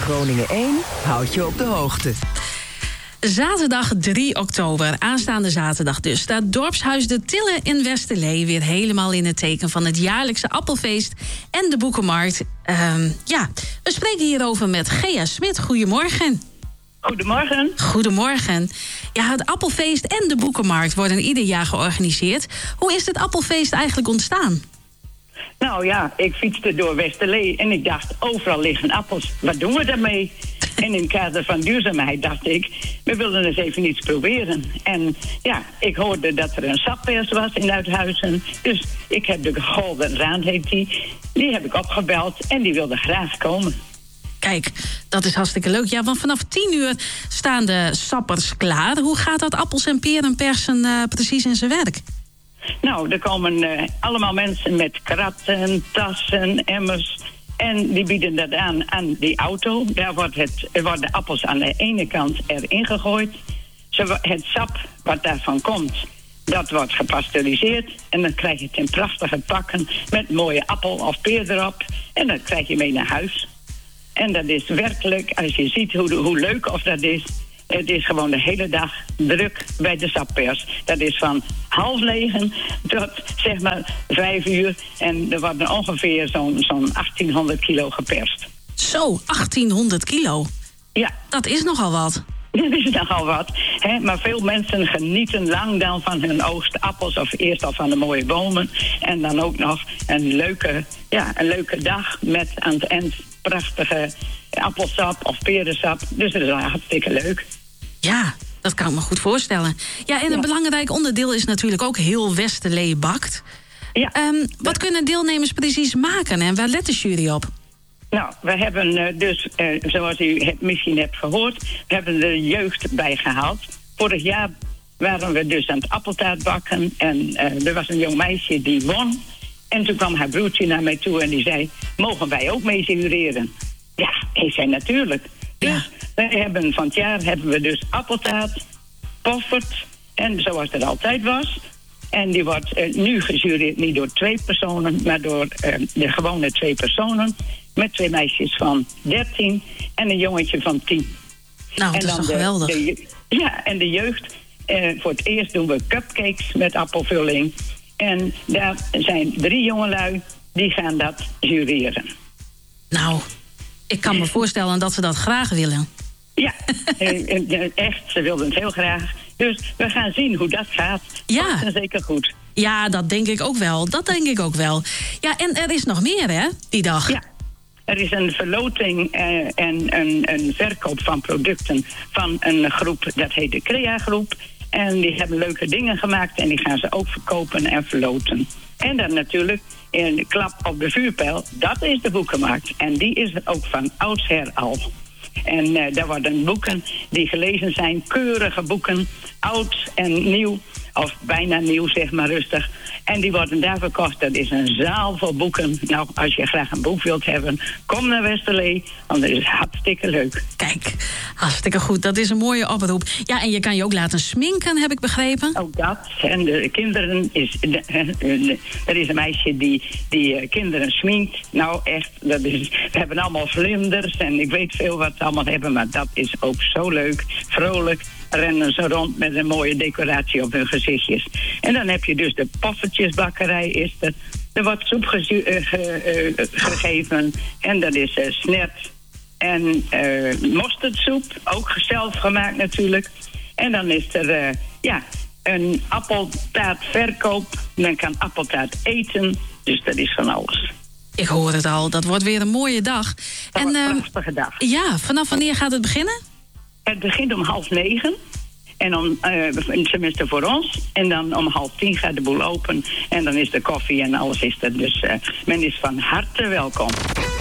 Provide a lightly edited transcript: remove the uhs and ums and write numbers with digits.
Groningen 1 houdt je op de hoogte. Zaterdag 3 oktober, aanstaande zaterdag dus, staat Dorpshuis de Tille in Westerlee weer helemaal in het teken van het jaarlijkse appelfeest en de boekenmarkt. We spreken hierover met Gea Smit. Goedemorgen. Goedemorgen. Goedemorgen. Ja, het appelfeest en de boekenmarkt worden ieder jaar georganiseerd. Hoe is het appelfeest eigenlijk ontstaan? Nou ja, ik fietste door Westerlee en ik dacht, overal liggen appels. Wat doen we daarmee? En in het kader van duurzaamheid dacht ik, we willen eens even iets proberen. En ja, ik hoorde dat er een sappers was in Uithuizen. Dus ik heb de Golden Raan, heet die heb ik opgebeld en die wilde graag komen. Kijk, dat is hartstikke leuk. Ja, want vanaf 10 uur staan de sappers klaar. Hoe gaat dat appels en peren persen precies in zijn werk? Nou, er komen allemaal mensen met kratten, tassen, emmers. En die bieden dat aan die auto. Daar worden de appels aan de ene kant erin gegooid. Het sap wat daarvan komt, dat wordt gepasteuriseerd. En dan krijg je het in prachtige pakken met mooie appel of peer erop. En dat krijg je mee naar huis. En dat is werkelijk, als je ziet hoe leuk of dat is. Het is gewoon de hele dag druk bij de sappers. Dat is van 9:30 tot zeg maar 5 uur. En er wordt ongeveer zo'n 1800 kilo geperst. Zo, 1800 kilo? Ja. Dat is nogal wat. Dat is nogal wat. Hè? Maar veel mensen genieten lang dan van hun oogst appels. Of eerst al van de mooie bomen. En dan ook nog een leuke dag met aan het eind prachtige appelsap of perensap. Dus dat is wel hartstikke leuk. Ja, dat kan ik me goed voorstellen. Ja, en een belangrijk onderdeel is natuurlijk ook heel Westerlee bakt. Ja. Wat kunnen deelnemers precies maken en waar let de jury op? Nou, we hebben zoals u misschien hebt gehoord, we hebben de jeugd bijgehaald. Vorig jaar waren we dus aan het appeltaart bakken en er was een jong meisje die won. En toen kwam haar broertje naar mij toe en die zei, mogen wij ook mee jureren? Ja, ik zei natuurlijk. Dus van het jaar hebben we dus appeltaart, poffert en zoals het altijd was. En die wordt nu gejureerd niet door 2 personen, maar door de gewone 2 personen. Met 2 meisjes van 13 en een jongetje van 10. Nou, dat is toch geweldig. En de jeugd, voor het eerst doen we cupcakes met appelvulling. En daar zijn 3 jongelui die gaan dat jureren. Nou, ik kan me voorstellen dat ze dat graag willen. Ja, echt, ze wilden het heel graag. Dus we gaan zien hoe dat gaat. Ja. Dat is zeker goed. Ja, dat denk ik ook wel. Ja, en er is nog meer, hè, die dag? Ja, er is een verloting en een verkoop van producten van een groep, dat heet de Crea Groep. En die hebben leuke dingen gemaakt en die gaan ze ook verkopen en verloten. En dan natuurlijk een klap op de vuurpijl, dat is de boekenmarkt. En die is er ook van oudsher al. En daar worden boeken die gelezen zijn, keurige boeken, oud en nieuw. Of bijna nieuw, zeg maar rustig. En die worden daar verkocht. Dat is een zaal vol boeken. Nou, als je graag een boek wilt hebben, kom naar Westerlee. Want dat is hartstikke leuk. Kijk, hartstikke goed. Dat is een mooie oproep. Ja, en je kan je ook laten sminken, heb ik begrepen. Ook dat. En de kinderen er is een meisje die kinderen sminkt. Nou, echt. We hebben allemaal vlinders. En ik weet veel wat ze allemaal hebben. Maar dat is ook zo leuk. Vrolijk. Rennen ze rond met een mooie decoratie op hun gezichtjes. En dan heb je dus de poffertjesbakkerij is er. Er wordt soep gegeven. En dat is snert en mosterdsoep. Ook zelf gemaakt natuurlijk. En dan is er een appeltaartverkoop. Men kan appeltaart eten. Dus dat is van alles. Ik hoor het al. Dat wordt weer een mooie dag. Dat wordt een prachtige dag. Ja, vanaf wanneer gaat het beginnen? Het begint om 8:30. En tenminste voor ons. En dan om 9:30 gaat de boel open. En dan is de koffie en alles is er. Dus men is van harte welkom.